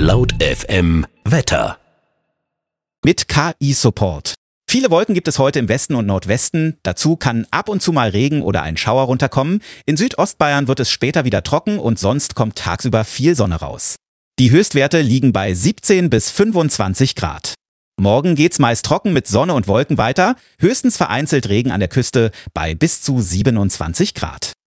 Laut FM Wetter. Mit KI-Support. Viele Wolken gibt es heute im Westen und Nordwesten. Dazu kann ab und zu mal Regen oder ein Schauer runterkommen. In Südostbayern wird es später wieder trocken und sonst kommt tagsüber viel Sonne raus. Die Höchstwerte liegen bei 17 bis 25 Grad. Morgen geht's meist trocken mit Sonne und Wolken weiter, höchstens vereinzelt Regen an der Küste bei bis zu 27 Grad.